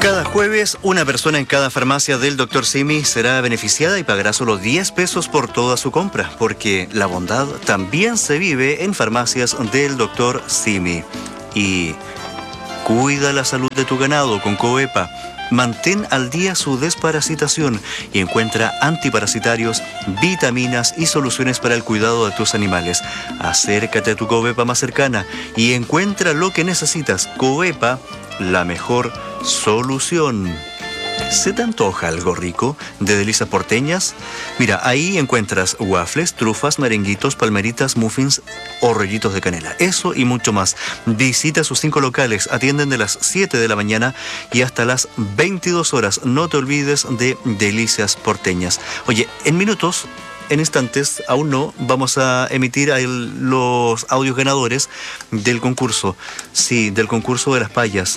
Cada jueves, una persona en cada farmacia del Dr. Simi será beneficiada y pagará solo 10 pesos por toda su compra, porque la bondad también se vive en farmacias del Dr. Simi. Y cuida la salud de tu ganado con Covepa. Mantén al día su desparasitación y encuentra antiparasitarios, vitaminas y soluciones para el cuidado de tus animales. Acércate a tu Covepa más cercana y encuentra lo que necesitas. Covepa, la mejor solución. ¿Se te antoja algo rico de delicias porteñas? Mira, ahí encuentras waffles, trufas, merenguitos, palmeritas, muffins o rollitos de canela. Eso y mucho más. Visita sus 5 locales. Atienden de las 7 de la mañana y hasta las 22 horas. No te olvides de delicias porteñas. Oye, en minutos, en instantes, aún no, vamos a emitir los audios ganadores del concurso. Sí, del concurso de las payas.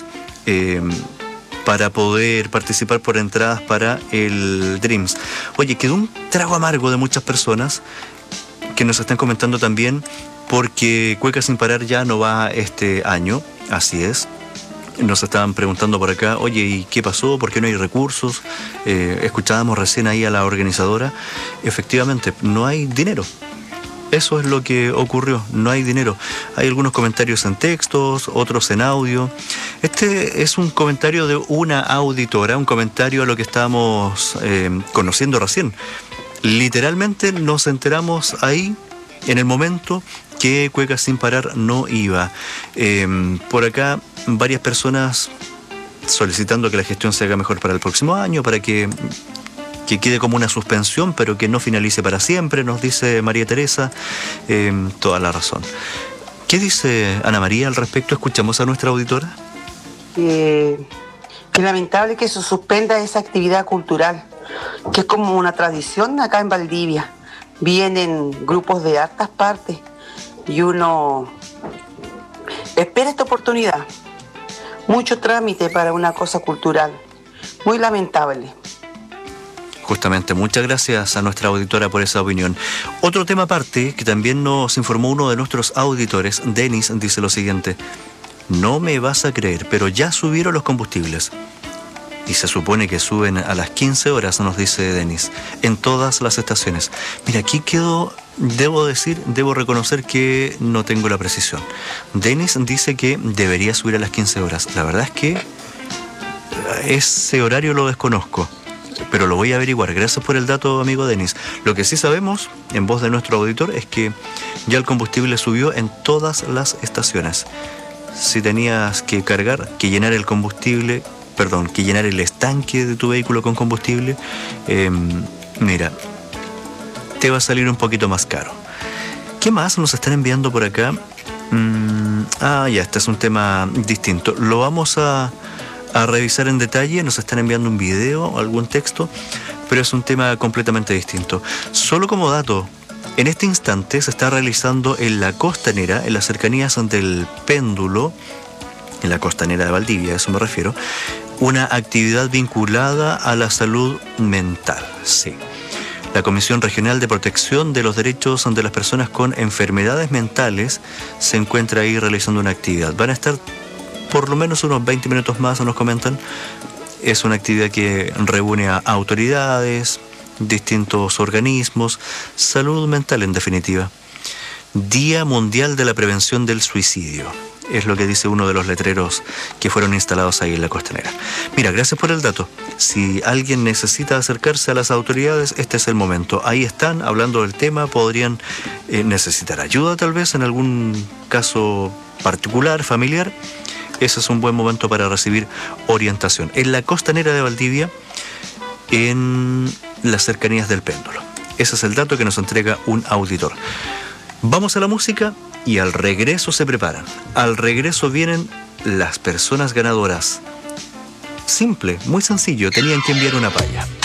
Para poder participar por entradas para el Dreams. Oye, quedó un trago amargo de muchas personas que nos están comentando también porque Cueca Sin Parar ya no va este año, así es. Nos estaban preguntando por acá, oye, ¿y qué pasó? ¿Por qué no hay recursos? Escuchábamos recién ahí a la organizadora. Efectivamente, no hay dinero. Eso es lo que ocurrió, no hay dinero. Hay algunos comentarios en textos, otros en audio. Este es un comentario de una auditora, un comentario a lo que estábamos conociendo recién. Literalmente nos enteramos ahí, en el momento que Cueca Sin Parar no iba. Por acá, varias personas solicitando que la gestión se haga mejor para el próximo año, para que quede como una suspensión, pero que no finalice para siempre, nos dice María Teresa. Toda la razón. ¿Qué dice Ana María al respecto? ¿Escuchamos a nuestra auditora? Que lamentable que se suspenda esa actividad cultural, que es como una tradición acá en Valdivia. Vienen grupos de hartas partes y uno espera esta oportunidad. Mucho trámite para una cosa cultural. Muy lamentable. Justamente, muchas gracias a nuestra auditora por esa opinión. Otro tema aparte, que también nos informó uno de nuestros auditores, Denis, dice lo siguiente: no me vas a creer, pero ya subieron los combustibles. Y se supone que suben a las 15 horas, nos dice Denis, en todas las estaciones. Mira, aquí quedó, debo reconocer que no tengo la precisión. Denis dice que debería subir a las 15 horas. La verdad es que ese horario lo desconozco, pero lo voy a averiguar. Gracias por el dato, amigo Denis. Lo que sí sabemos, en voz de nuestro auditor, es que ya el combustible subió en todas las estaciones. Si tenías que cargar, que llenar el combustible, que llenar el estanque de tu vehículo con combustible, mira, te va a salir un poquito más caro. ¿Qué más nos están enviando por acá? Ya, este es un tema distinto. Lo vamos a revisar en detalle. Nos están enviando un video, algún texto, pero es un tema completamente distinto. Solo como dato, en este instante se está realizando en la costanera, en las cercanías del Péndulo, en la costanera de Valdivia, a eso me refiero, una actividad vinculada a la salud mental. Sí. La Comisión Regional de Protección de los Derechos de las Personas con Enfermedades Mentales se encuentra ahí realizando una actividad. Van a estar por lo menos unos 20 minutos más, nos comentan. Es una actividad que reúne a autoridades, distintos organismos, salud mental en definitiva. Día Mundial de la Prevención del Suicidio. Es lo que dice uno de los letreros que fueron instalados ahí en la costanera. Mira, gracias por el dato. Si alguien necesita acercarse a las autoridades, este es el momento. Ahí están hablando del tema, podrían necesitar ayuda tal vez en algún caso particular, familiar. Ese es un buen momento para recibir orientación. En la costanera de Valdivia, en las cercanías del Péndulo. Ese es el dato que nos entrega un auditor. Vamos a la música y al regreso se preparan. Al regreso vienen las personas ganadoras. Simple, muy sencillo, tenían que enviar una paya.